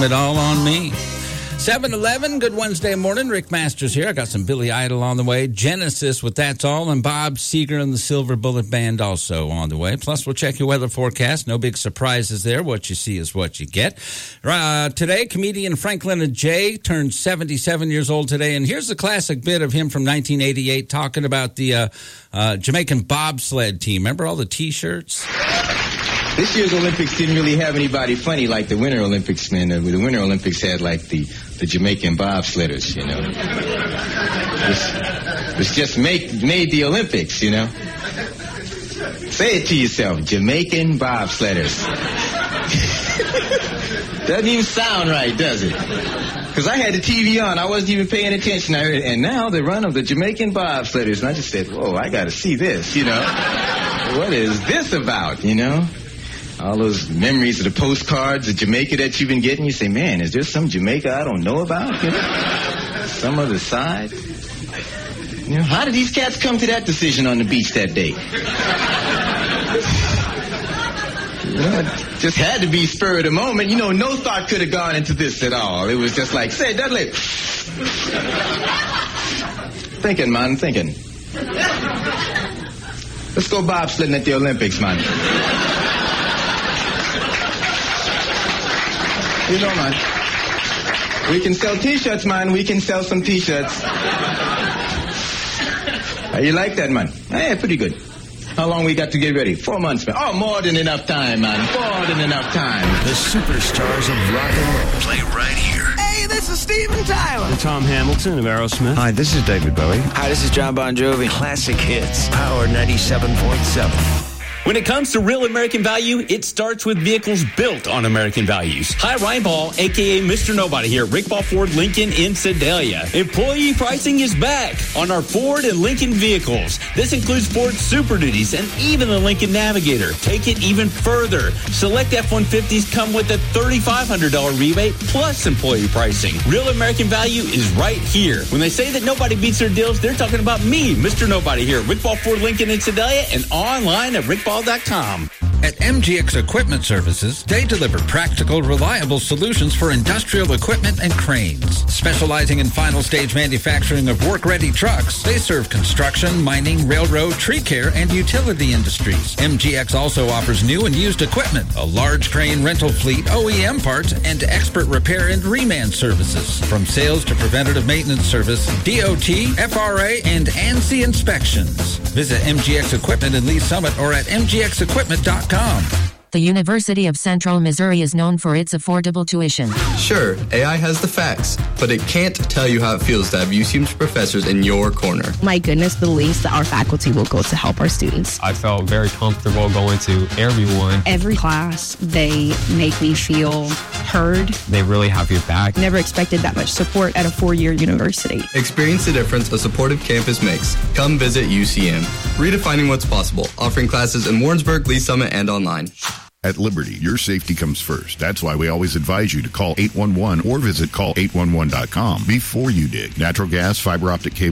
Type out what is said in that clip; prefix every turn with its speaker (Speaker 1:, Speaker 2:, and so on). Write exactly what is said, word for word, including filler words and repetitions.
Speaker 1: It all on me. seven eleven, good Wednesday morning. Rick Masters here. I got some Billy Idol on the way. Genesis with That's All, and Bob Seger and the Silver Bullet Band also on the way. Plus, we'll check your weather forecast. No big surprises there. What you see is what you get. Uh, today, comedian Franklin Ajay turned seventy-seven years old today, and here's a classic bit of him from nineteen eighty-eight talking about the uh, uh, Jamaican bobsled team. Remember all the T-shirts?
Speaker 2: This year's Olympics didn't really have anybody funny like the Winter Olympics, man. Uh, the Winter Olympics had, like, the, the Jamaican bobsledders, you know. This, this just make, made the Olympics, you know. Say it to yourself, Jamaican bobsledders. Doesn't even sound right, does it? Because I had the T V on. I wasn't even paying attention. I heard, and now the run of the Jamaican bobsledders. And I just said, whoa, I got to see this, you know. What is this about, you know? All those memories of the postcards of Jamaica that you've been getting, you say, man, is there some Jamaica I don't know about? You know? Some other side? You know, how did these cats come to that decision on the beach that day? You know, it just had to be spur of the moment. You know, no thought could have gone into this at all. It was just like, say, Dudley. Thinking, man, thinking. Let's go bobsledding at the Olympics, man. You know, man, we can sell T-shirts, man. We can sell some T-shirts. How you like that, man? Hey, pretty good. How long we got to get ready? Four months, man. Oh, more than enough time, man. More than enough time.
Speaker 3: The superstars of rock and roll play right here.
Speaker 4: Hey, this is Steven Tyler.
Speaker 5: I'm Tom Hamilton of Aerosmith.
Speaker 6: Hi, this is David Bowie.
Speaker 7: Hi, this is John Bon Jovi.
Speaker 3: Classic hits. Power ninety-seven point seven.
Speaker 8: When it comes to real American value, it starts with vehicles built on American values. Hi, Ryan Ball, a k a. Mister Nobody here, Rick Ball Ford Lincoln in Sedalia. Employee pricing is back on our Ford and Lincoln vehicles. This includes Ford Super Duties and even the Lincoln Navigator. Take it even further. Select F one fifties come with a three thousand five hundred dollars rebate plus employee pricing. Real American value is right here. When they say that nobody beats their deals, they're talking about me, Mister Nobody here, Rick Ball Ford Lincoln in Sedalia, and online at rick ball dot com.
Speaker 1: At M G X Equipment Services, they deliver practical, reliable solutions for industrial equipment and cranes. Specializing in final stage manufacturing of work-ready trucks, they serve construction, mining, railroad, tree care, and utility industries. M G X also offers new and used equipment, a large crane rental fleet, O E M parts, and expert repair and reman services. From sales to preventative maintenance service, D O T, F R A, and ANSI inspections. Visit M G X Equipment in Lee Summit or at m g x equipment dot com.
Speaker 9: The University of Central Missouri is known for its affordable tuition.
Speaker 10: Sure, A I has the facts, but it can't tell you how it feels to have U C M's professors in your corner.
Speaker 11: My goodness, the least that our faculty will go to help our students.
Speaker 12: I felt very comfortable going to everyone.
Speaker 11: Every class, they make me feel heard.
Speaker 12: They really have your back.
Speaker 11: Never expected that much support at a four-year university.
Speaker 10: Experience the difference a supportive campus makes. Come visit U C M. Redefining what's possible, offering classes in Warrensburg, Lee Summit, and online.
Speaker 13: At Liberty, your safety comes first. That's why we always advise you to call eight one one or visit call eight one one dot com before you dig. Natural gas, fiber optic cable,